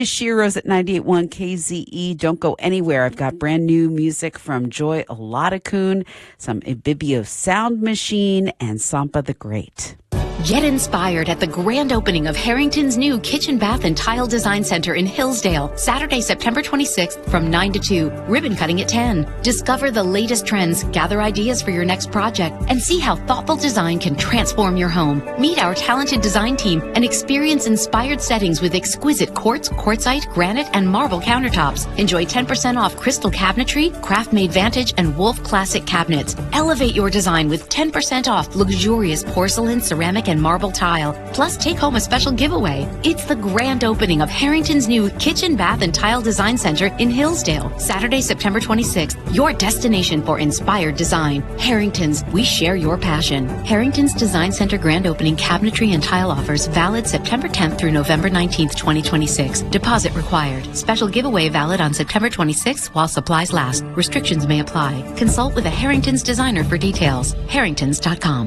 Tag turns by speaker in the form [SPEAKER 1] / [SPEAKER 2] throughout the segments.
[SPEAKER 1] Shiro's at 98.1 KZE. Don't go anywhere. I've got brand new music from Joy Olatakun, some Ibibio Sound Machine, and Sampa the Great.
[SPEAKER 2] Get inspired at the grand opening of Harrington's new Kitchen, Bath, and Tile Design Center in Hillsdale, Saturday, September 26th from 9 to 2, ribbon cutting at 10. Discover the latest trends, gather ideas for your next project, and see how thoughtful design can transform your home. Meet our talented design team and experience inspired settings with exquisite quartz, quartzite, granite, and marble countertops. Enjoy 10% off crystal cabinetry, craft-made Vantage, and Wolf Classic cabinets. Elevate your design with 10% off luxurious porcelain, ceramic, and marble tile. Plus, take home a special giveaway. It's the grand opening of Harrington's new Kitchen, Bath, and Tile Design Center in Hillsdale, Saturday, September 26th. Your destination for inspired design. Harrington's, we share your passion. Harrington's Design Center grand opening cabinetry and tile offers valid September 10th through November 19th, 2026. Deposit required. Special giveaway valid on September 26th while supplies last. Restrictions may apply. Consult with a Harrington's designer for details. Harringtons.com.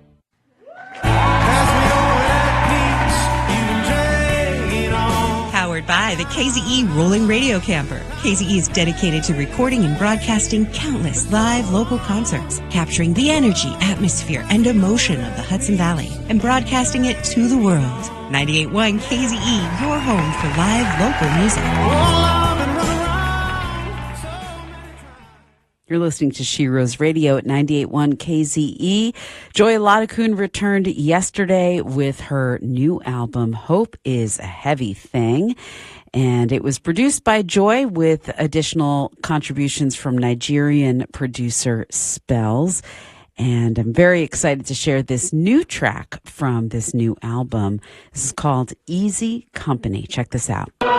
[SPEAKER 3] Powered by the KZE Rolling Radio Camper. KZE is dedicated to recording and broadcasting countless live local concerts, capturing the energy, atmosphere, and emotion of the Hudson Valley, and broadcasting it to the world. 98.1 KZE, your home for live local music.
[SPEAKER 1] You're listening to Shiro's Radio at 98.1 KZE. Joy Olatakun returned yesterday with her new album, Hope is a Heavy Thing. And it was produced by Joy with additional contributions from Nigerian producer Spells. And I'm very excited to share this new track from this new album. This is called Easy Company. Check this out.